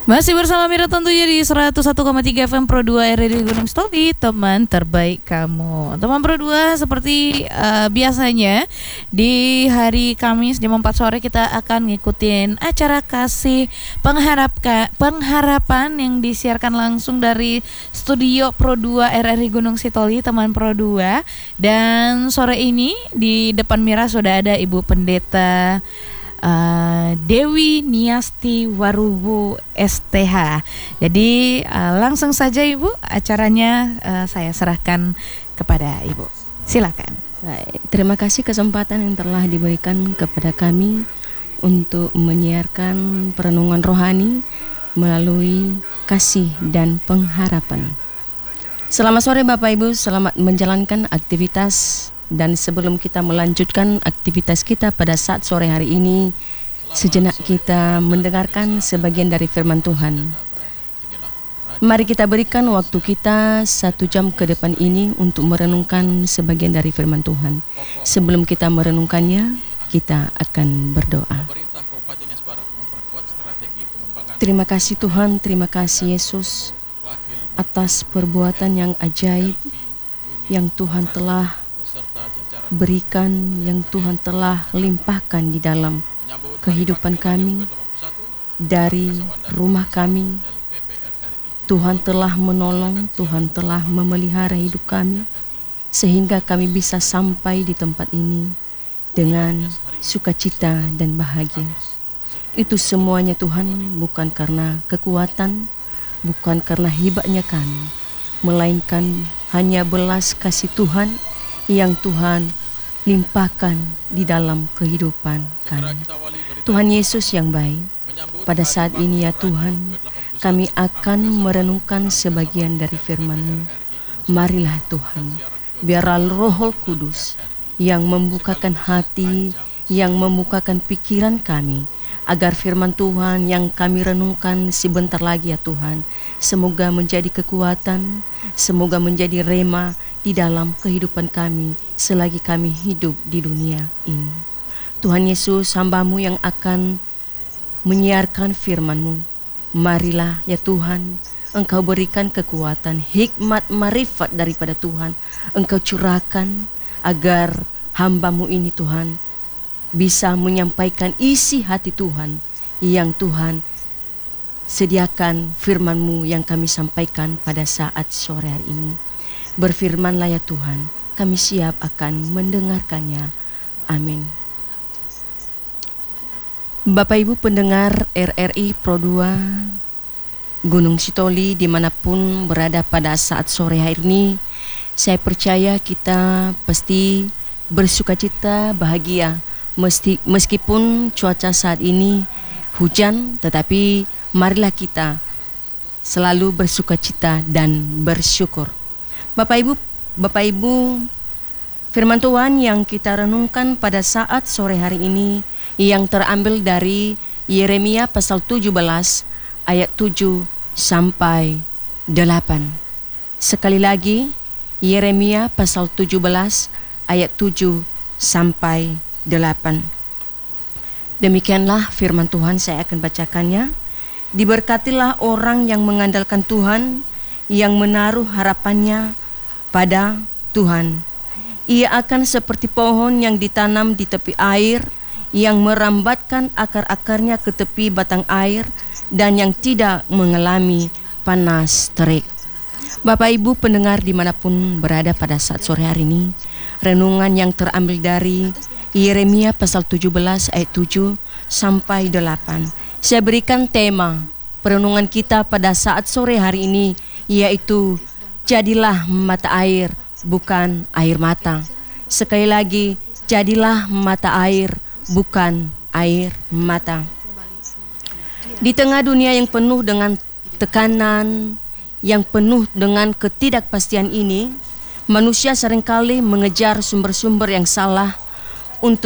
Masih bersama Mira tentunya di 101,3 FM Pro 2 RRI Gunung Sitopi, teman terbaik kamu. Teman Pro 2, seperti biasanya di hari Kamis jam 4 sore kita akan ngikutin acara kasih pengharapan yang disiarkan langsung dari studio Pro 2 RRI Gunung Sitoli, teman Pro 2. Dan sore ini di depan Mira sudah ada Ibu Pendeta Dewi Niasti Warubu STH. Jadi langsung saja Ibu, acaranya saya serahkan kepada Ibu. Silakan. Baik, terima kasih kesempatan yang telah diberikan kepada kami untuk menyiarkan perenungan rohani melalui kasih dan pengharapan. Selamat sore Bapak Ibu, selamat menjalankan aktivitas. Dan sebelum kita melanjutkan aktivitas kita pada saat sore hari ini, sejenak kita mendengarkan sebagian dari firman Tuhan. Mari kita berikan waktu kita 1 jam ke depan ini untuk merenungkan sebagian dari firman Tuhan. Sebelum kita merenungkannya, kita akan berdoa. Terima kasih Tuhan, terima kasih Yesus atas perbuatan yang ajaib yang Tuhan telah berikan, yang Tuhan telah limpahkan di dalam kehidupan kami, dari rumah kami. Tuhan telah menolong, Tuhan telah memelihara hidup kami, sehingga kami bisa sampai di tempat ini dengan sukacita dan bahagia. Itu semuanya Tuhan bukan karena kekuatan, bukan karena hebatnya kami, melainkan hanya belas kasih Tuhan yang Tuhan limpahkan di dalam kehidupan kami. Tuhan Yesus yang baik, pada saat ini ya Tuhan, kami akan merenungkan sebagian dari firman-Mu. Marilah Tuhan, biarlah Roh Kudus yang membukakan hati, yang membukakan pikiran kami, agar firman Tuhan yang kami renungkan sebentar lagi ya Tuhan, semoga menjadi kekuatan, semoga menjadi rema di dalam kehidupan kami selagi kami hidup di dunia ini. Tuhan Yesus, hamba-Mu yang akan menyiarkan firman-Mu, marilah ya Tuhan, Engkau berikan kekuatan, hikmat, marifat daripada Tuhan, Engkau curahkan agar hamba-Mu ini Tuhan bisa menyampaikan isi hati Tuhan yang Tuhan sediakan firman-Mu yang kami sampaikan pada saat sore hari ini. Berfirmanlah ya Tuhan, kami siap akan mendengarkannya. Amin. Bapak Ibu pendengar RRI Pro 2 Gunung Sitoli dimanapun berada pada saat sore hari ini, saya percaya kita pasti bersukacita, bahagia. Meskipun cuaca saat ini hujan, tetapi marilah kita selalu bersukacita dan bersyukur. Bapak Ibu, firman Tuhan yang kita renungkan pada saat sore hari ini yang terambil dari Yeremia pasal 17 ayat 7 sampai 8. Sekali lagi, Yeremia pasal 17 ayat 7 sampai 8. Demikianlah firman Tuhan, saya akan bacakannya. Diberkatilah orang yang mengandalkan Tuhan, yang menaruh harapannya pada Tuhan. Ia akan seperti pohon yang ditanam di tepi air, yang merambatkan akar-akarnya ke tepi batang air, dan yang tidak mengalami panas terik. Bapak Ibu pendengar dimanapun berada pada saat sore hari ini, renungan yang terambil dari Yeremia pasal 17 ayat 7 sampai 8. Saya berikan tema perenungan kita pada saat sore hari ini, yaitu jadilah mata air, bukan air mata. Sekali lagi, jadilah mata air, bukan air mata. Di tengah dunia yang penuh dengan tekanan, yang penuh dengan ketidakpastian ini, manusia seringkali mengejar sumber-sumber yang salah untuk